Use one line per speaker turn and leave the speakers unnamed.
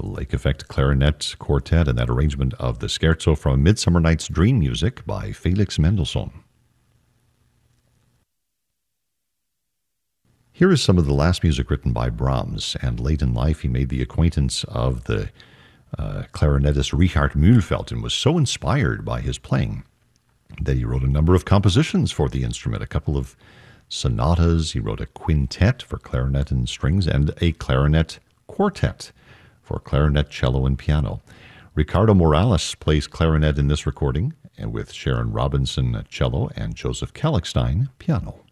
the Lake Effect Clarinet Quartet and that arrangement of the Scherzo from Midsummer Night's Dream Music by Felix Mendelssohn. Here is some of the last music written by Brahms, and late in life he made the acquaintance of the clarinetist Richard Mühlfeld and was so inspired by his playing that he wrote a number of compositions for the instrument, a couple of sonatas. He wrote a quintet for clarinet and strings and a clarinet quartet for clarinet, cello, and piano. Ricardo Morales plays clarinet in this recording, and with Sharon Robinson cello and Joseph Kallichstein piano.